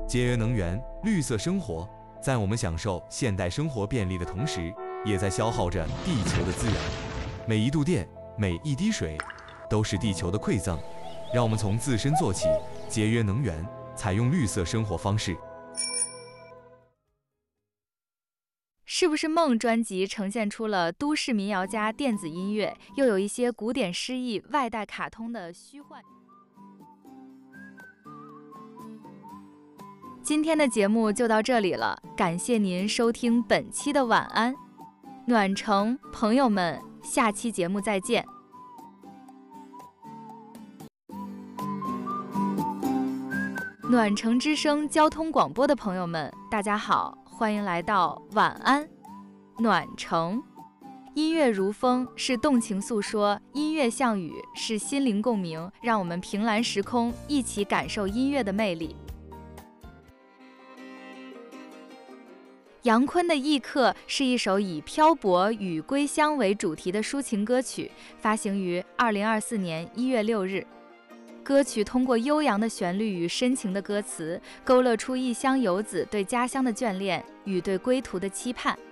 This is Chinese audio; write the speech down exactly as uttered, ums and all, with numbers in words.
节约能源、绿色生活，在我们享受现代生活便利的同时，也在消耗着地球的资源。每一度电，每一滴水，都是地球的馈赠。让我们从自身做起，节约能源，采用绿色生活方式。 是不是梦专辑呈现出了都市民谣加电子音乐，又有一些古典诗意外带卡通的虚幻？今天的节目就到这里了，感谢您收听本期的晚安暖城，朋友们，下期节目再见。暖城之声交通广播的朋友们，大家好，欢迎来到晚安暖城。音乐如风，是动情诉说；音乐像雨，是心灵共鸣。让我们凭栏时空，一起感受音乐的魅力。杨坤的《异客》是一首以漂泊与归乡为主题的抒情歌曲，发行于二零二四年一月六日。歌曲通过悠扬的旋律与深情的歌词，勾勒出异乡游子对家乡的眷恋与对归途的期盼。